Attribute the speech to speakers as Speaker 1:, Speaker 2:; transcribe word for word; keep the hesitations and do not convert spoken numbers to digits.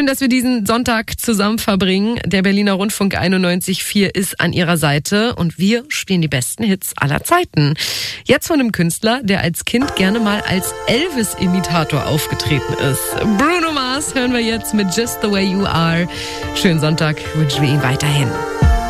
Speaker 1: Schön, dass wir diesen Sonntag zusammen verbringen. Der Berliner Rundfunk einundneunzig Komma vier ist an ihrer Seite und wir spielen die besten Hits aller Zeiten. Jetzt von einem Künstler, der als Kind gerne mal als Elvis-Imitator aufgetreten ist. Bruno Mars hören wir jetzt mit Just the Way You Are. Schönen Sonntag wünschen wir Ihnen weiterhin.